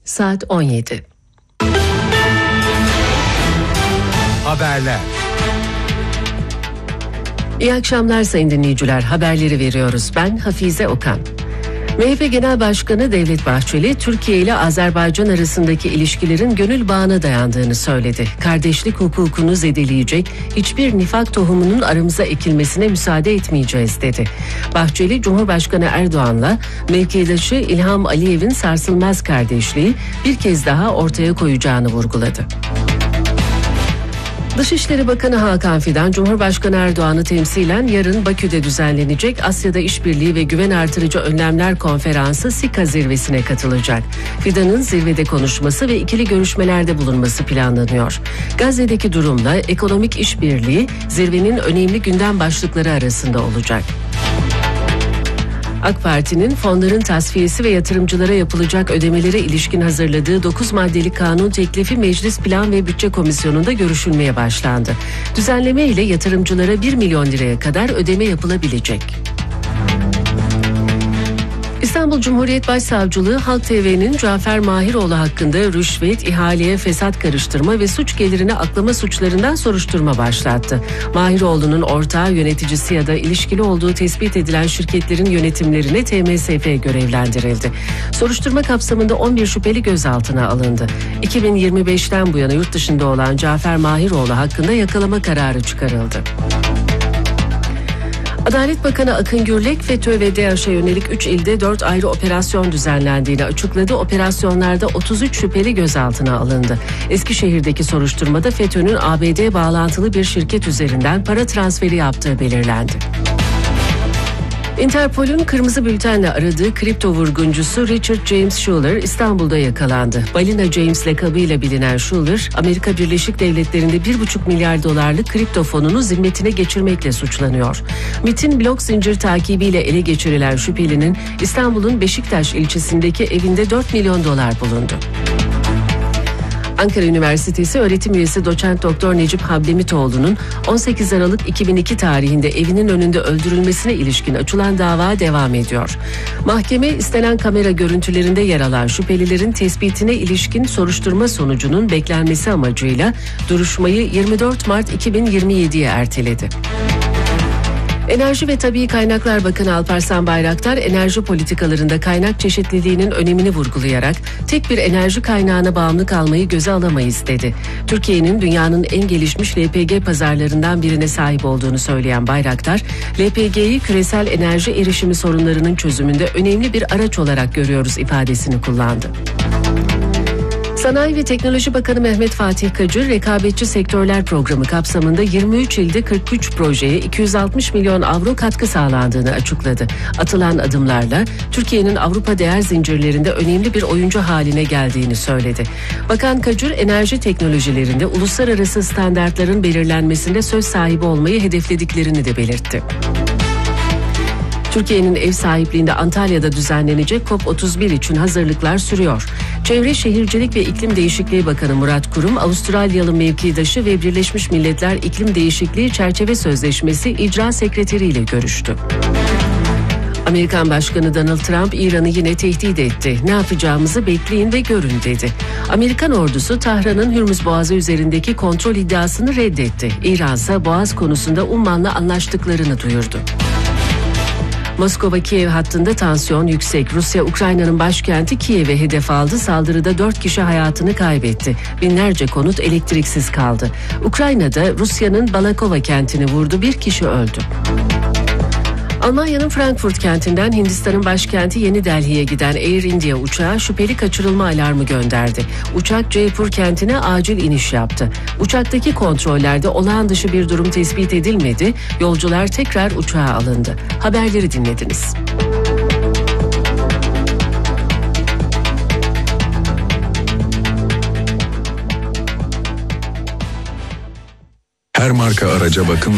Saat 17. Haberler. İyi akşamlar sayın dinleyiciler. Haberleri veriyoruz. Ben Hafize Okan. MHP Genel Başkanı Devlet Bahçeli, Türkiye ile Azerbaycan arasındaki ilişkilerin gönül bağına dayandığını söyledi. Kardeşlik hukukunu zedeleyecek hiçbir nifak tohumunun aramıza ekilmesine müsaade etmeyeceğiz dedi. Bahçeli, Cumhurbaşkanı Erdoğan'la mevkidaşı İlham Aliyev'in sarsılmaz kardeşliği bir kez daha ortaya koyacağını vurguladı. Dışişleri Bakanı Hakan Fidan, Cumhurbaşkanı Erdoğan'ı temsilen yarın Bakü'de düzenlenecek Asya'da İşbirliği ve Güven Artırıcı Önlemler Konferansı SİKA zirvesine katılacak. Fidan'ın zirvede konuşması ve ikili görüşmelerde bulunması planlanıyor. Gazze'deki durumla ekonomik işbirliği zirvenin önemli gündem başlıkları arasında olacak. AK Parti'nin fonların tasfiyesi ve yatırımcılara yapılacak ödemelere ilişkin hazırladığı 9 maddelik kanun teklifi Meclis Plan ve Bütçe Komisyonu'nda görüşülmeye başlandı. Düzenleme ile yatırımcılara 1 milyon liraya kadar ödeme yapılabilecek. İstanbul Cumhuriyet Başsavcılığı Halk TV'nin Cafer Mahiroğlu hakkında rüşvet, ihaleye fesat karıştırma ve suç gelirini aklama suçlarından soruşturma başlattı. Mahiroğlu'nun ortağı, yöneticisi ya da ilişkili olduğu tespit edilen şirketlerin yönetimlerine TMSF görevlendirildi. Soruşturma kapsamında 11 şüpheli gözaltına alındı. 2025'ten bu yana yurt dışında olan Cafer Mahiroğlu hakkında yakalama kararı çıkarıldı. Adalet Bakanı Akın Gürlek, FETÖ ve DAEŞ'e yönelik 3 ilde 4 ayrı operasyon düzenlendiğini açıkladı. Operasyonlarda 33 şüpheli gözaltına alındı. Eskişehir'deki soruşturmada FETÖ'nün ABD bağlantılı bir şirket üzerinden para transferi yaptığı belirlendi. Interpol'ün kırmızı bültenle aradığı kripto vurguncusu Richard James Shuler İstanbul'da yakalandı. Balina James lakabıyla bilinen Shuler, Amerika Birleşik Devletleri'nde 1,5 milyar dolarlık kripto fonunu zimmetine geçirmekle suçlanıyor. MİT'in blok zincir takibiyle ele geçirilen şüphelinin İstanbul'un Beşiktaş ilçesindeki evinde 4 milyon dolar bulundu. Ankara Üniversitesi öğretim üyesi doçent doktor Necip Hablemitoğlu'nun 18 Aralık 2002 tarihinde evinin önünde öldürülmesine ilişkin açılan dava devam ediyor. Mahkeme, istenen kamera görüntülerinde yer alan şüphelilerin tespitine ilişkin soruşturma sonucunun beklenmesi amacıyla duruşmayı 24 Mart 2027'ye erteledi. Enerji ve Tabii Kaynaklar Bakanı Alparslan Bayraktar, enerji politikalarında kaynak çeşitliliğinin önemini vurgulayarak tek bir enerji kaynağına bağımlı kalmayı göze alamayız dedi. Türkiye'nin dünyanın en gelişmiş LPG pazarlarından birine sahip olduğunu söyleyen Bayraktar, LPG'yi küresel enerji erişimi sorunlarının çözümünde önemli bir araç olarak görüyoruz ifadesini kullandı. Sanayi ve Teknoloji Bakanı Mehmet Fatih Kacır, rekabetçi sektörler programı kapsamında 23 ilde 43 projeye 260 milyon avro katkı sağlandığını açıkladı. Atılan adımlarla Türkiye'nin Avrupa değer zincirlerinde önemli bir oyuncu haline geldiğini söyledi. Bakan Kacır, enerji teknolojilerinde uluslararası standartların belirlenmesinde söz sahibi olmayı hedeflediklerini de belirtti. Türkiye'nin ev sahipliğinde Antalya'da düzenlenecek COP31 için hazırlıklar sürüyor. Çevre Şehircilik ve İklim Değişikliği Bakanı Murat Kurum, Avustralyalı mevkidaşı ve Birleşmiş Milletler İklim Değişikliği Çerçeve Sözleşmesi İcra Sekreteri ile görüştü. Amerikan Başkanı Donald Trump, İran'ı yine tehdit etti. Ne yapacağımızı bekleyin ve görün dedi. Amerikan ordusu Tahran'ın Hürmüz Boğazı üzerindeki kontrol iddiasını reddetti. İran ise Boğaz konusunda Umman'la anlaştıklarını duyurdu. Moskova-Kiev hattında tansiyon yüksek. Rusya, Ukrayna'nın başkenti Kiev'e hedef aldı. Saldırıda 4 kişi hayatını kaybetti. Binlerce konut elektriksiz kaldı. Ukrayna'da Rusya'nın Balakova kentini vurdu. 1 kişi öldü. Almanya'nın Frankfurt kentinden Hindistan'ın başkenti Yeni Delhi'ye giden Air India uçağı şüpheli kaçırılma alarmı gönderdi. Uçak Jaipur kentine acil iniş yaptı. Uçaktaki kontrollerde olağan dışı bir durum tespit edilmedi. Yolcular tekrar uçağa alındı. Haberleri dinlediniz. Her marka araca bakım